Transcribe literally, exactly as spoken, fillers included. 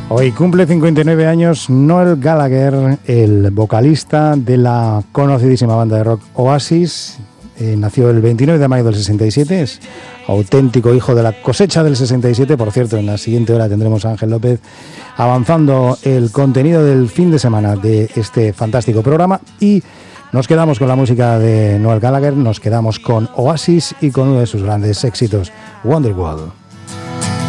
Hoy cumple cincuenta y nueve años Noel Gallagher, el vocalista de la conocidísima banda de rock Oasis. Eh, nació el veintinueve de mayo del sesenta y siete, es auténtico hijo de la cosecha del sesenta y siete. Por cierto, en la siguiente hora tendremos a Ángel López avanzando el contenido del fin de semana de este fantástico programa. Y nos quedamos con la música de Noel Gallagher, nos quedamos con Oasis y con uno de sus grandes éxitos, Wonderwall.